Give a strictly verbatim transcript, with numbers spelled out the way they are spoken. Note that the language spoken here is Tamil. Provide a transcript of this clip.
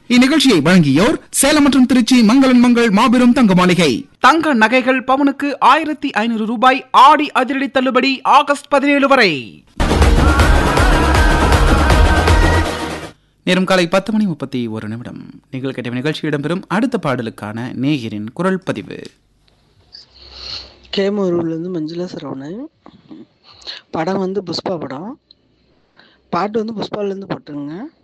இந்நிகழ்ச்சியை வழங்கியோர் சேலம் மற்றும் திருச்சி மங்களன் மங்கள் மாபெரும் தங்க மாளிகை. தங்க நகைகள் பவுனுக்கு ஆயிரத்தி ஐநூறு ரூபாய் ஆடி அதிரடி தள்ளுபடி ஆகஸ்ட் பதினேழு வரை. நேரம் காலை பத்து மணி முப்பத்தி ஒரு நிமிடம். நீங்கள் கேட்ட நிகழ்ச்சி இடம்பெறும் அடுத்த பாடலுக்கான நேயரின் குரல் பதிவு. கேமூர்லேருந்து மஞ்சுளா சரவணன். படம் வந்து புஷ்பா படம். பாட்டு வந்து புஷ்பாலேருந்து போட்டுருங்க.